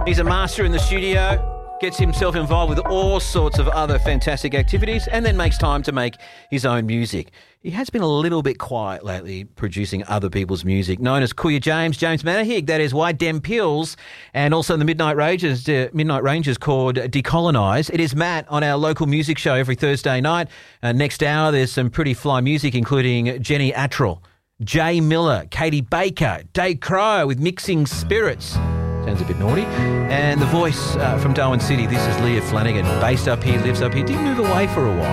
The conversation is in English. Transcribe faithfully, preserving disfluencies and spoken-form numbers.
He's a master in the studio, gets himself involved with all sorts of other fantastic activities, and then makes time to make his own music. He has been a little bit quiet lately producing other people's music. Known as Kuya James, James Manahig, that is why Dem Pills, and also the Midnight Rangers, uh, Midnight Rangers called Decolonise. It is Matt on our local music show every Thursday night. Uh, next hour, there's some pretty fly music, including Jenny Attrell, Jay Miller, Katie Baker, Dave Crow with Mixing Spirits. Sounds a bit naughty. And the voice uh, from Darwin City, this is Leah Flanagan, based up here, lives up here. Did move away for a while.